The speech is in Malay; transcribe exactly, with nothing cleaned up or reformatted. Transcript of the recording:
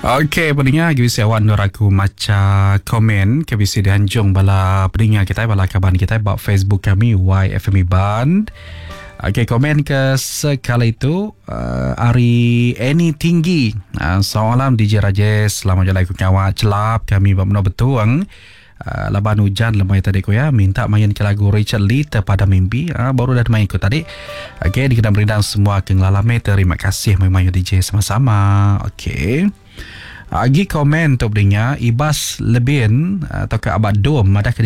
Okey, pendengar G B C awan nur aku maca komen K B C di Hanjung bala pendengar kita bala kaban kita bab Facebook kami Y F M Band. Okey, komen ke sekala itu uh, Ari Eni Tinggi. Uh, Salam D J Rajesh, selamat jalan ikut ngawak celap kami bab no betuang. Uh, laban hujan lemai tadi ko ya, minta main ke lagu Richard Lee Terpada Mimpi, uh, baru dah main ikut tadi. Okey, di kedai berindang semua kenglalame, terima kasih main-main D J sama-sama. Okey. Agi komen tu pendengar Ibas Lebin atau ke Abad Dom ada